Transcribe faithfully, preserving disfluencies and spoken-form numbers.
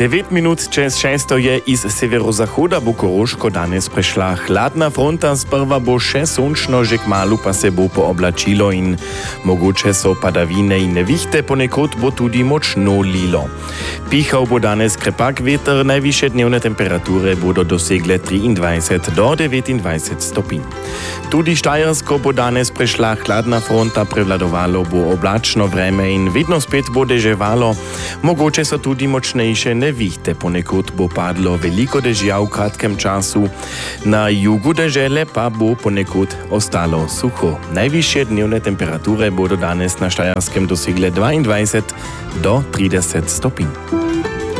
devet minut čez šesto je iz severozahoda bo Koroško danes prešla hladna fronta, sprva bo še sončno, že kmalu pa se bo pooblačilo in mogoče so padavine in nevihte, ponekod bo tudi močno lilo. Pihal bo danes krepak veter, najvišje dnevne temperature bodo dosegle triindvajset do devetindvajset stopinj. Tudi Štajersko bo danes prešla hladna fronta, prevladovalo bo oblačno vreme in vedno spet bo deževalo, mogoče so tudi močnejše nevihte, ponekod bo padlo veliko dežja v kratkem času, na jugu dežele pa bo ponekod ostalo suho. Najvišje dnevne temperature bodo danes na Štajerskem dosegle dvaindvajset do trideset stopinj.